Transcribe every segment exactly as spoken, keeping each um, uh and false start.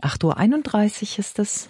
acht Uhr einunddreißig ist es.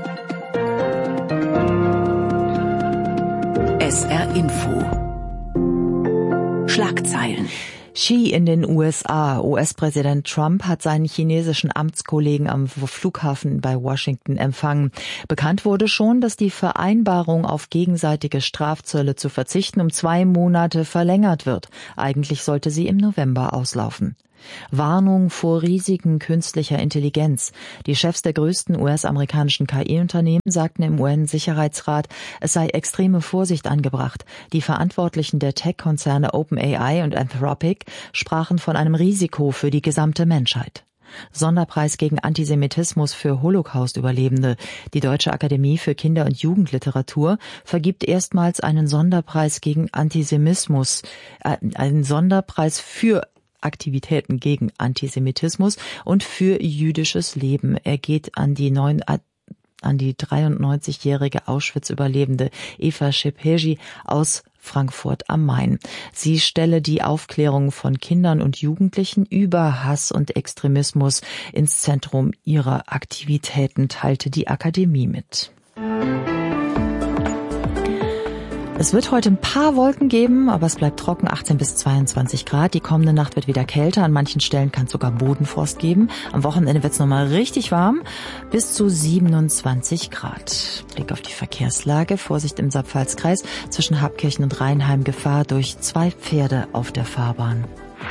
S R Info. Schlagzeilen. Xi in den U S A. U S-Präsident Trump hat seinen chinesischen Amtskollegen am Flughafen bei Washington empfangen. Bekannt wurde schon, dass die Vereinbarung, auf gegenseitige Strafzölle zu verzichten, um zwei Monate verlängert wird. Eigentlich sollte sie im November auslaufen. Warnung vor Risiken künstlicher Intelligenz. Die Chefs der größten U S-amerikanischen K I-Unternehmen sagten im U N-Sicherheitsrat, es sei extreme Vorsicht angebracht. Die Verantwortlichen der Tech-Konzerne OpenAI und Anthropic sprachen von einem Risiko für die gesamte Menschheit. Sonderpreis gegen Antisemitismus für Holocaust-Überlebende. Die Deutsche Akademie für Kinder- und Jugendliteratur vergibt erstmals einen Sonderpreis gegen Antisemitismus, äh, einen Sonderpreis für Aktivitäten gegen Antisemitismus und für jüdisches Leben. Er geht an die neun, an die dreiundneunzigjährige Auschwitz-Überlebende Eva Schepegi aus Frankfurt am Main. Sie stelle die Aufklärung von Kindern und Jugendlichen über Hass und Extremismus ins Zentrum ihrer Aktivitäten, teilte die Akademie mit. Es wird heute ein paar Wolken geben, aber es bleibt trocken, achtzehn bis zweiundzwanzig Grad. Die kommende Nacht wird wieder kälter, an manchen Stellen kann es sogar Bodenfrost geben. Am Wochenende wird es nochmal richtig warm, bis zu siebenundzwanzig Grad. Blick auf die Verkehrslage, Vorsicht im Saarpfalz-Kreis, zwischen Habkirchen und Rheinheim Gefahr durch zwei Pferde auf der Fahrbahn.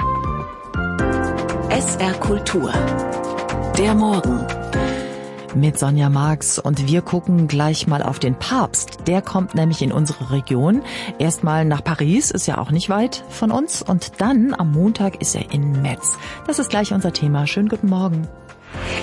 S R Kultur. Der Morgen. Mit Sonja Marx, und wir gucken gleich mal auf den Papst. Der kommt nämlich in unsere Region. Erstmal nach Paris, ist ja auch nicht weit von uns. Und dann am Montag ist er in Metz. Das ist gleich unser Thema. Schönen guten Morgen.